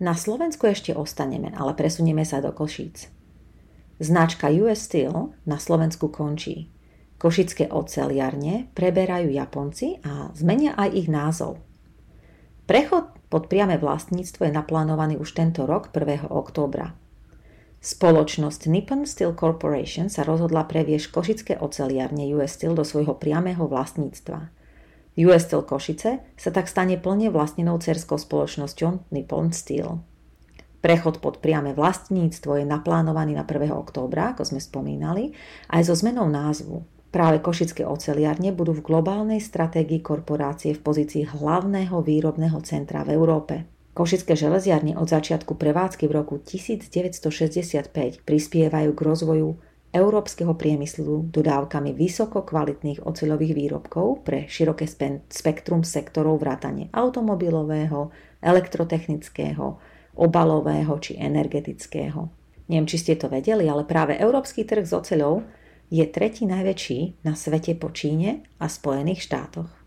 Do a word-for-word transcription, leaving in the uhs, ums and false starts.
Na Slovensku ešte ostaneme, ale presunieme sa do Košíc. Značka ú es Steel na Slovensku končí. Košické oceliarne preberajú Japonci a zmenia aj ich názov. Prechod pod priame vlastníctvo je naplánovaný už tento rok prvého októbra. Spoločnosť Nippon Steel Corporation sa rozhodla previesť košické oceliarne ú es Steel do svojho priamého vlastníctva. ú es Steel Košice sa tak stane plne vlastnenou dcerskou spoločnosťou Nippon Steel. Prechod pod priame vlastníctvo je naplánovaný na prvého októbra, ako sme spomínali, aj so zmenou názvu. Práve košické oceliarne budú v globálnej stratégii korporácie v pozícii hlavného výrobného centra v Európe. Košické železiarne od začiatku prevádzky v roku devätnásťstošesťdesiatpäť prispievajú k rozvoju európskeho priemyslu dodávkami vysoko kvalitných oceľových výrobkov pre široké spektrum sektorov vrátane automobilového, elektrotechnického, obalového či energetického. Neviem, či ste to vedeli, ale práve európsky trh s oceľou je tretí najväčší na svete po Číne a Spojených štátoch.